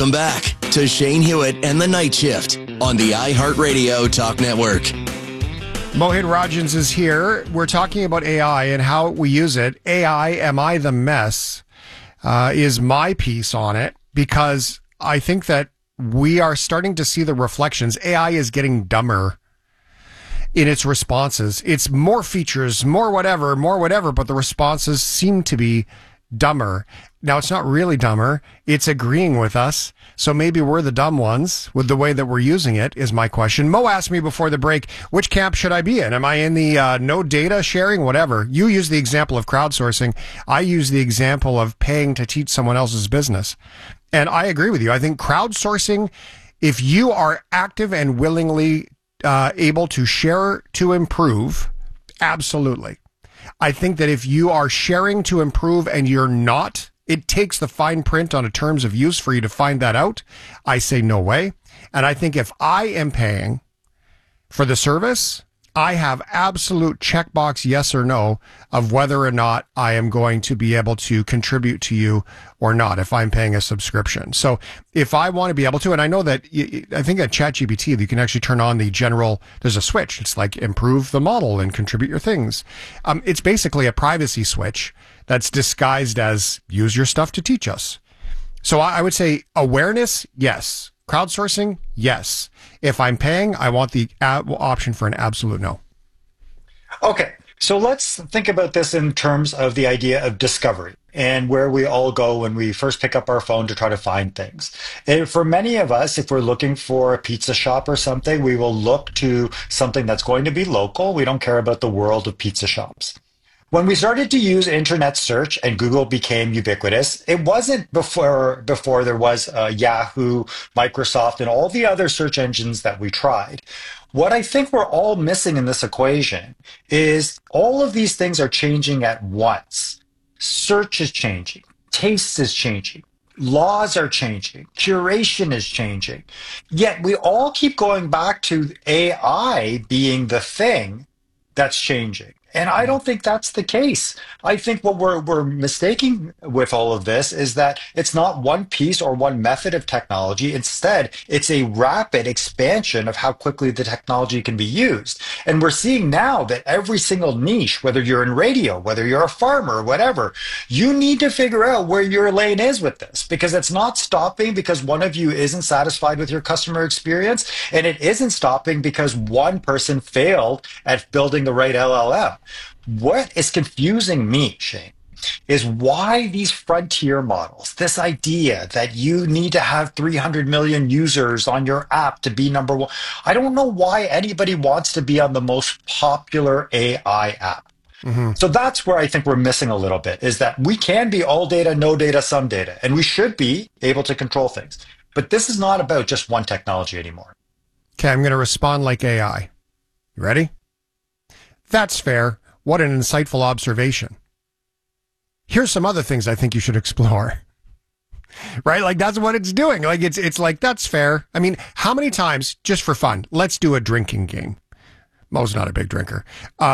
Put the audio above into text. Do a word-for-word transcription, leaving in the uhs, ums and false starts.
Welcome back to Shane Hewitt and the Night Shift on the iHeartRadio Talk Network. Mohit Rajans is here. We're talking about A I and how we use it. A I, Am I the Mess, uh, is my piece on it, because I think that we are starting to see the reflections. A I is getting dumber in its responses. It's more features, more whatever, more whatever, but the responses seem to be dumber. Now, it's not really dumber. It's agreeing with us. So maybe we're the dumb ones with the way that we're using it, is my question. Mo asked me before the break, which camp should I be in? Am I in the uh, no data sharing, whatever? You use the example of crowdsourcing. I use the example of paying to teach someone else's business. And I agree with you. I think crowdsourcing, if you are active and willingly uh, able to share to improve, absolutely. I think that if you are sharing to improve and you're not, it takes the fine print on a terms of use for you to find that out. I say no way. And I think if I am paying for the service, I have absolute checkbox yes or no of whether or not I am going to be able to contribute to you or not if I'm paying a subscription. So if I want to be able to, and I know that, I think at ChatGPT, you can actually turn on the general, there's a switch. It's like improve the model and contribute your things. Um, it's basically a privacy switch that's disguised as use your stuff to teach us. So I, I would say awareness, yes. Crowdsourcing, yes. If I'm paying, I want the ab- option for an absolute no. Okay, so let's think about this in terms of the idea of discovery and where we all go when we first pick up our phone to try to find things. And for many of us, if we're looking for a pizza shop or something, we will look to something that's going to be local. We don't care about the world of pizza shops. When we started to use internet search and Google became ubiquitous, it wasn't before before there was uh, Yahoo, Microsoft, and all the other search engines that we tried. What I think we're all missing in this equation is all of these things are changing at once. Search is changing. Taste is changing. Laws are changing. Curation is changing. Yet we all keep going back to A I being the thing that's changing. And I don't think that's the case. I think what we're we're mistaking with all of this is that it's not one piece or one method of technology. Instead, it's a rapid expansion of how quickly the technology can be used. And we're seeing now that every single niche, whether you're in radio, whether you're a farmer, whatever, you need to figure out where your lane is with this, because it's not stopping because one of you isn't satisfied with your customer experience, and it isn't stopping because one person failed at building the right L L M. What is confusing me, Shane, is why these frontier models, this idea that you need to have three hundred million users on your app to be number one. I don't know why anybody wants to be on the most popular A I app. Mm-hmm. So that's where I think we're missing a little bit, is that we can be all data, no data, some data, and we should be able to control things. But this is not about just one technology anymore. Okay, I'm going to respond like A I. You ready? That's fair. What an insightful observation. Here's some other things I think you should explore. Right? Like, that's what it's doing. Like, it's it's like, that's fair. I mean, how many times, just for fun, let's do a drinking game. Mo's not a big drinker. Uh,